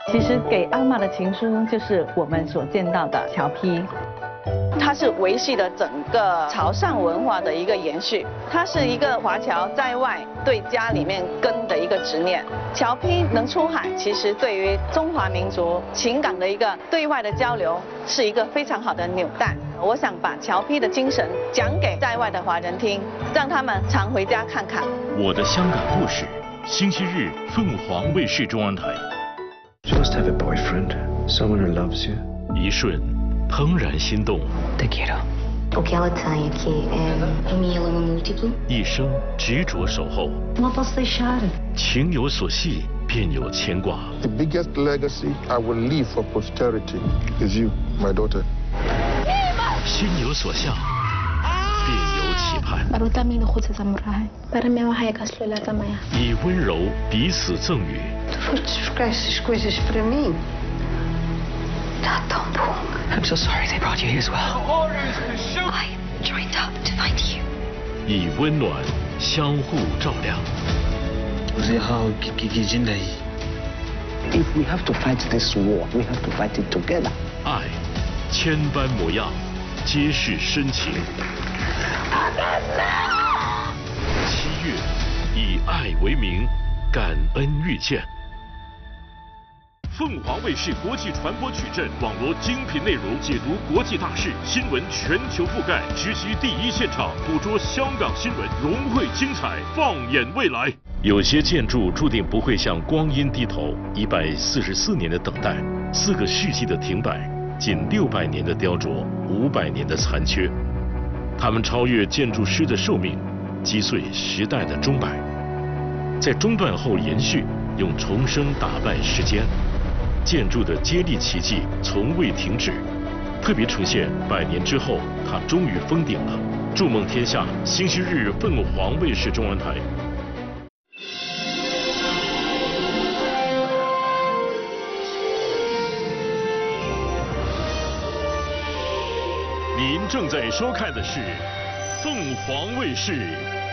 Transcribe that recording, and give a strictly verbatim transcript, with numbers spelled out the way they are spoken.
其实给阿嬷的情书就是我们所见到的侨批。它是维系了整个潮汕文化的一个延续，它是一个华侨在外对家里面根的一个执念。侨批能出海，其实对于中华民族情感的一个对外的交流，是一个非常好的纽带。我想把侨批的精神讲给在外的华人听，让他们常回家看看。 我的香港故事，星期日凤凰卫视中央台。 You must have a boyfriend, someone who loves you. 一瞬。怦然心动 Te quiero. O que ela tem aqui é a minha lama múltipla. 一生执着守候 Não posso deixar. 情有所系便有牵挂 The biggest legacy I will leave for posterity is you, my daughter. 心有所向便有期盼 Baru kami nakhut sa samurai. Para mewahai ka slula tamaya. 以温柔彼此赠予 Tu foste buscar essas coisas para mim? Tá tão bom. I'm so sorry they brought you here as well. I tried out to find you. 以温暖相互照亮 If we have to fight this war, we have to fight it together. 爱千般模样皆是深情七月以爱为名感恩遇见凤凰卫视国际传播矩阵，网罗精品内容，解读国际大事，新闻全球覆盖，直击第一现场，捕捉香港新闻，融汇精彩，放眼未来。有些建筑注定不会向光阴低头，一百四十四年的等待，四个世纪的停摆，近六百年的雕琢，五百年的残缺，它们超越建筑师的寿命，击碎时代的钟摆，在中断后延续，用重生打败时间。建筑的接力奇迹从未停止，特别呈现百年之后，它终于封顶了。筑梦天下，星期日凤凰卫视中央台。您正在收看的是凤凰卫视